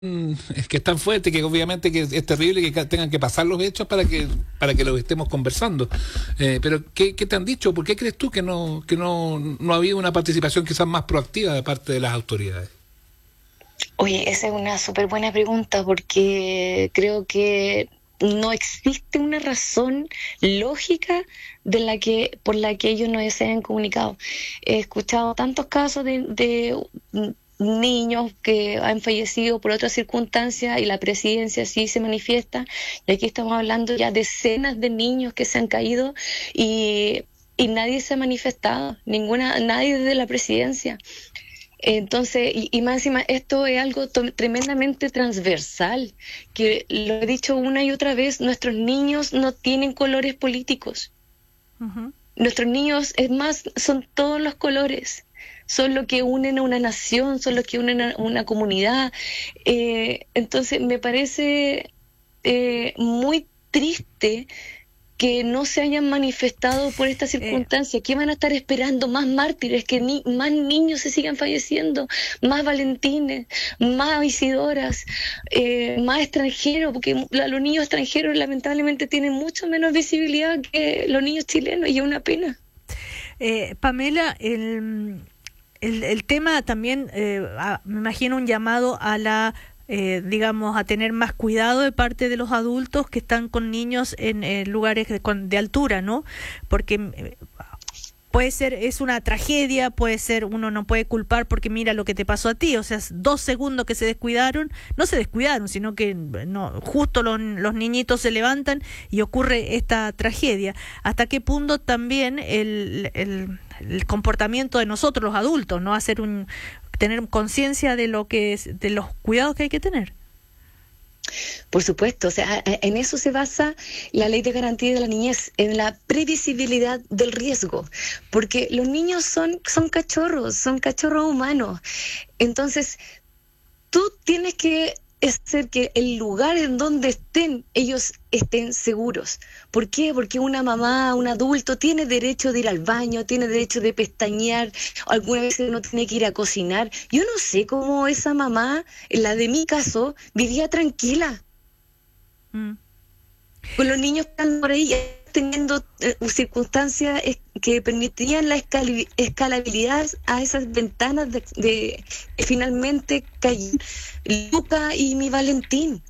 es que es tan fuerte que obviamente que es terrible que tengan que pasar los hechos para que los estemos conversando. Pero ¿qué te han dicho? ¿Por qué crees tú que no ha habido una participación quizás más proactiva de parte de las autoridades? Oye, esa es una súper buena pregunta porque creo que no existe una razón lógica por la que ellos no se hayan comunicado. He escuchado tantos casos de niños que han fallecido por otras circunstancias y la presidencia sí se manifiesta. Y aquí estamos hablando ya de decenas de niños que se han caído y nadie se ha manifestado, nadie desde la presidencia. Entonces, y más encima, esto es algo tremendamente transversal, que lo he dicho una y otra vez, nuestros niños no tienen colores políticos. Uh-huh. Nuestros niños, es más, son todos los colores, son lo que unen a una nación, son lo que unen a una comunidad. Entonces, me parece muy triste que no se hayan manifestado por esta circunstancia. ¿Qué van a estar esperando? Más mártires, que más niños se sigan falleciendo, más Valentines, más Isidoras, más extranjeros, porque los niños extranjeros lamentablemente tienen mucho menos visibilidad que los niños chilenos, y es una pena. Pamela, el tema también, me imagino un llamado a digamos, a tener más cuidado de parte de los adultos que están con niños en lugares de altura, ¿no? Porque puede ser, es una tragedia, puede ser, uno no puede culpar porque mira lo que te pasó a ti, o sea, 2 segundos que se descuidaron, no se descuidaron, sino que no, justo los niñitos se levantan y ocurre esta tragedia. ¿Hasta qué punto también el comportamiento de nosotros, los adultos, no tener conciencia de de los cuidados que hay que tener? Por supuesto, o sea, en eso se basa la Ley de Garantía de la Niñez, en la previsibilidad del riesgo, porque los niños son cachorros humanos. Entonces, tú tienes que hacer que el lugar en donde estén, ellos estén seguros. ¿Por qué? Porque una mamá, un adulto, tiene derecho de ir al baño, tiene derecho de pestañear, alguna vez uno tiene que ir a cocinar. Yo no sé cómo esa mamá, la de mi caso, vivía tranquila. Con los niños que están por ahí teniendo circunstancias que permitían la escalabilidad a esas ventanas de finalmente cayeron Luca y mi Valentín.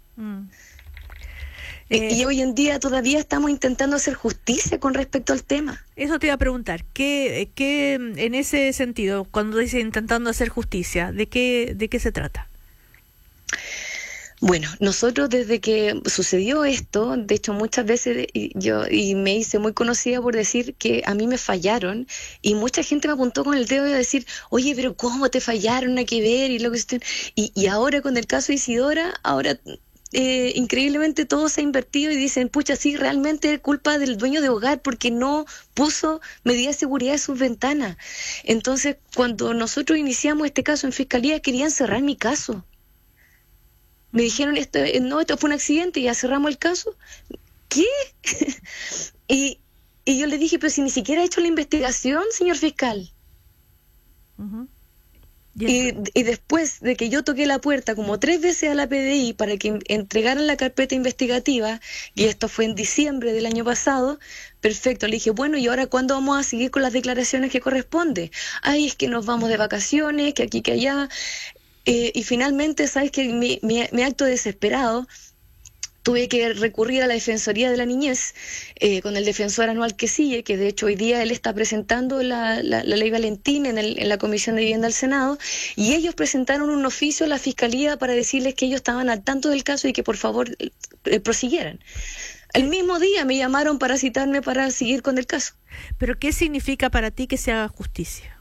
Y hoy en día todavía estamos intentando hacer justicia con respecto al tema. Eso te iba a preguntar, ¿qué en ese sentido, cuando dice intentando hacer justicia, de qué se trata? Bueno, nosotros desde que sucedió esto, de hecho muchas veces y me hice muy conocida por decir que a mí me fallaron, y mucha gente me apuntó con el dedo y a decir, oye, pero ¿cómo te fallaron? Hay que ver, y ahora con el caso de Isidora, ahora increíblemente todo se ha invertido y dicen, pucha, sí, realmente es culpa del dueño de hogar porque no puso medidas de seguridad en sus ventanas. Entonces, cuando nosotros iniciamos este caso en Fiscalía, querían cerrar mi caso. Me dijeron, esto fue un accidente y ya cerramos el caso. ¿Qué? y yo le dije, pero si ni siquiera he hecho la investigación, señor fiscal. Uh-huh. Y después de que yo toqué la puerta como 3 veces a la PDI para que entregaran la carpeta investigativa, y esto fue en diciembre del año pasado, perfecto, le dije, bueno, ¿y ahora cuándo vamos a seguir con las declaraciones que corresponde? Ay, es que nos vamos de vacaciones, que aquí, que allá. Y finalmente, ¿sabes qué? Mi acto desesperado, tuve que recurrir a la Defensoría de la Niñez con el defensor anual que sigue, que de hecho hoy día él está presentando la ley Valentín en la Comisión de Vivienda del Senado, y ellos presentaron un oficio a la Fiscalía para decirles que ellos estaban al tanto del caso y que por favor prosiguieran. El mismo día me llamaron para citarme para seguir con el caso. ¿Pero qué significa para ti que se haga justicia?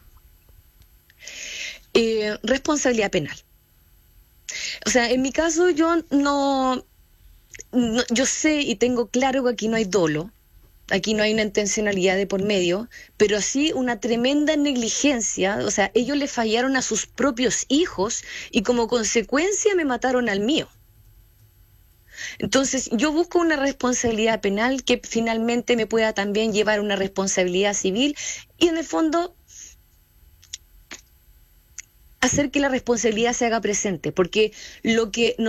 Responsabilidad penal. O sea, en mi caso yo yo sé y tengo claro que aquí no hay dolo, aquí no hay una intencionalidad de por medio, pero sí una tremenda negligencia. O sea, ellos le fallaron a sus propios hijos y como consecuencia me mataron al mío. Entonces yo busco una responsabilidad penal que finalmente me pueda también llevar a una responsabilidad civil, y en el fondo hacer que la responsabilidad se haga presente, porque lo que